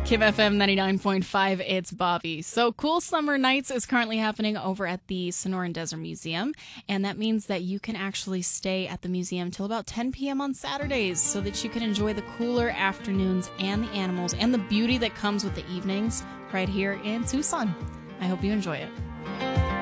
Kim FM 99.5, it's Bobby. So Cool Summer Nights is currently happening over at the Sonoran Desert Museum, and that means that you can actually stay at the museum till about 10 p.m. on Saturdays so that you can enjoy the cooler afternoons and the animals and the beauty that comes with the evenings right here in Tucson. I hope you enjoy it.